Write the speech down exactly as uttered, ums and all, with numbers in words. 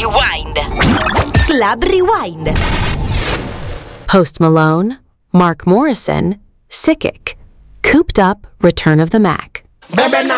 Rewind. Club Rewind. Post Malone, Mark Morrison, Sickick, Cooped Up, Return of the Mac.